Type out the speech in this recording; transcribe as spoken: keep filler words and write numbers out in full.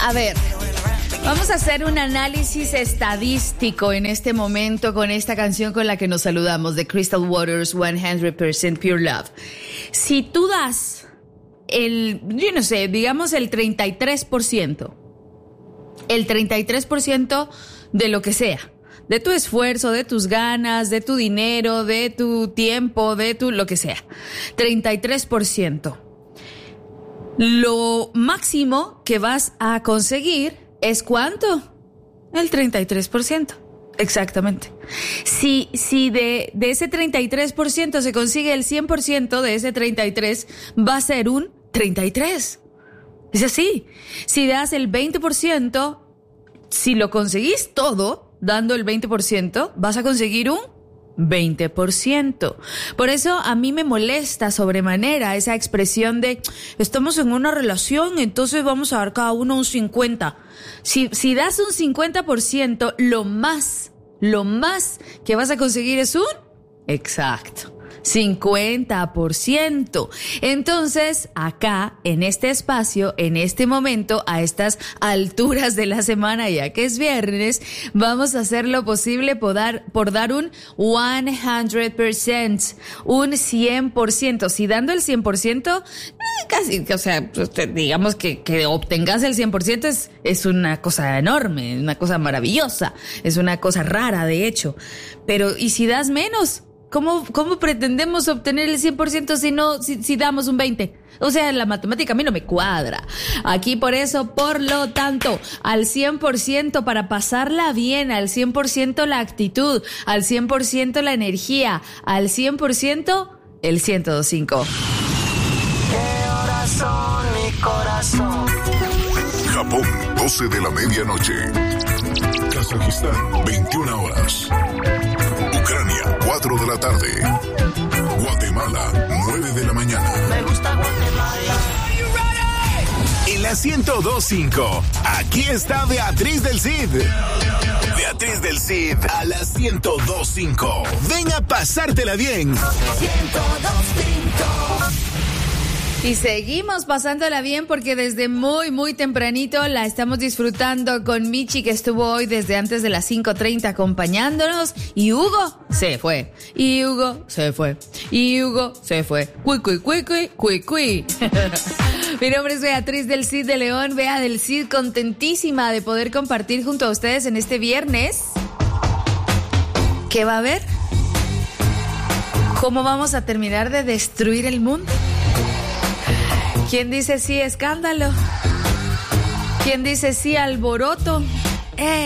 A ver, vamos a hacer un análisis estadístico en este momento con esta canción con la que nos saludamos, de Crystal Waters, cien por ciento Pure Love. Si tú das el, yo no sé, digamos el treinta y tres por ciento, el treinta y tres por ciento de lo que sea, de tu esfuerzo, de tus ganas, de tu dinero, de tu tiempo, de tu lo que sea, treinta y tres por ciento. Lo máximo que vas a conseguir es ¿cuánto? El treinta y tres por ciento. Exactamente. Si, si de, de ese treinta y tres por ciento se consigue el cien por ciento de ese treinta y tres, va a ser un treinta y tres. Es así. Si das el veinte por ciento, si lo conseguís todo, dando el veinte por ciento, vas a conseguir un veinte por ciento. Por eso a mí me molesta sobremanera esa expresión de estamos en una relación, entonces vamos a dar cada uno un cincuenta. Si, si das un cincuenta por ciento, lo más, lo más que vas a conseguir es un exacto cincuenta por ciento. Entonces, acá, en este espacio, en este momento, a estas alturas de la semana, ya que es viernes, vamos a hacer lo posible por dar, por dar un cien por ciento, un cien por ciento. Si dando el cien por ciento, eh, casi, o sea, digamos que, que obtengas el cien por ciento es, es una cosa enorme, una cosa maravillosa, es una cosa rara, de hecho. Pero, ¿y si das menos? ¿Cómo, ¿Cómo pretendemos obtener el cien por ciento si no, si, si damos un veinte? O sea, la matemática a mí no me cuadra. Aquí por eso, por lo tanto, al cien por ciento para pasarla bien, al cien por ciento la actitud, al cien por ciento la energía, al cien por ciento el ciento dos punto cinco. ¿Qué horas son, mi corazón? Japón, doce de la medianoche. Kazajistán, veintiuna horas. Ucrania, cuatro de la tarde. Guatemala, nueve de la mañana. Me gusta Guatemala. En la ciento dos punto cinco, aquí está Beatriz del Cid. Beatriz del Cid a la ciento dos punto cinco. Ven a pasártela bien. ciento dos punto cinco. Y seguimos pasándola bien porque desde muy, muy tempranito la estamos disfrutando con Michi, que estuvo hoy desde antes de las cinco treinta acompañándonos. Y Hugo se fue. Y Hugo se fue. Y Hugo se fue. Cui, cui, cui, cui, cui, cui. Mi nombre es Beatriz del Cid de León. Bea del Cid, contentísima de poder compartir junto a ustedes en este viernes. ¿Qué va a haber? ¿Cómo vamos a terminar de destruir el mundo? ¿Quién dice sí escándalo? ¿Quién dice sí alboroto? Eh.